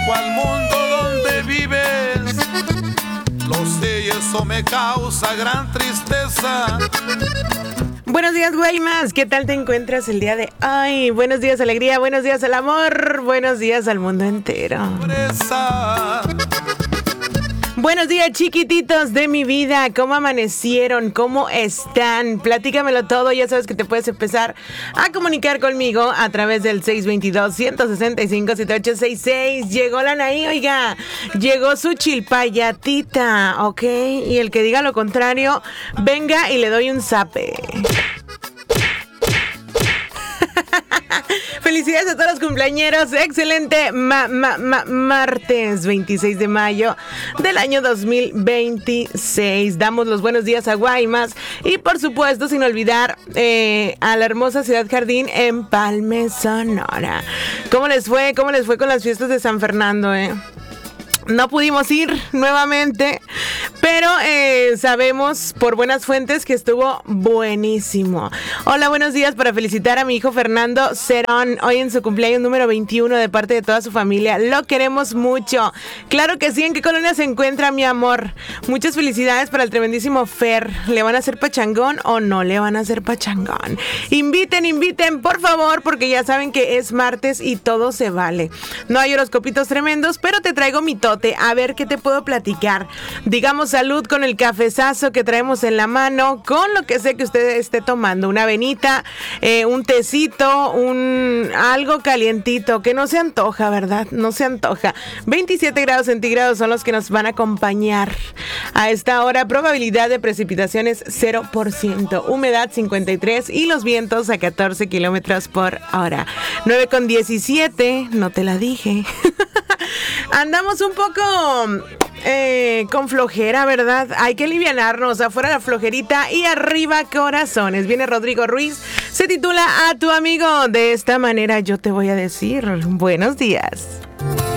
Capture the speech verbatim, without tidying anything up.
¿Cuál mundo donde vives? Lo sé y eso me causa gran tristeza. Buenos días, Guaymas. ¿Qué tal te encuentras el día de hoy? Buenos días, alegría. Buenos días al amor. Buenos días al mundo entero. Presa. Buenos días, chiquititos de mi vida. ¿Cómo amanecieron? ¿Cómo están? Platícamelo todo. Ya sabes que te puedes empezar a comunicar conmigo a través del seis dos dos, uno seis cinco, siete ocho seis seis. Llegó la Anaí, oiga. Llegó su chilpayatita, ¿ok? Y el que diga lo contrario, venga y le doy un zape. Felicidades a todos los cumpleañeros. Excelente ma- ma- ma- martes veintiséis de mayo del año dos mil veintiséis. Damos los buenos días a Guaymas y por supuesto sin olvidar eh, a la hermosa Ciudad Jardín en Palme, Sonora. ¿Cómo les fue? ¿Cómo les fue con las fiestas de San Fernando, eh? No pudimos ir nuevamente, pero eh, sabemos por buenas fuentes que estuvo buenísimo. Hola, buenos días para felicitar a mi hijo Fernando Cerón, hoy en su cumpleaños número veintiuno de parte de toda su familia. Lo queremos mucho. Claro que sí. ¿En qué colonia se encuentra, mi amor? Muchas felicidades para el tremendísimo Fer. ¿Le van a hacer pachangón o no le van a hacer pachangón? Inviten, inviten, por favor, porque ya saben que es martes y todo se vale. No hay horoscopitos tremendos, pero te traigo mi todo. A ver qué te puedo platicar. Digamos salud con el cafezazo que traemos en la mano, con lo que sé que usted esté tomando, una avenita, eh, un tecito, un algo calientito, que no se antoja, ¿verdad? No se antoja. veintisiete grados centígrados son los que nos van a acompañar a esta hora. Probabilidad de precipitaciones cero por ciento, humedad cincuenta y tres y los vientos a catorce kilómetros por hora. nueve con diecisiete, no te la dije. Andamos un poco eh, con flojera, ¿verdad? Hay que alivianarnos, afuera la flojerita y arriba corazones. Viene Rodrigo Ruiz, se titula A tu amigo. De esta manera yo te voy a decir buenos días.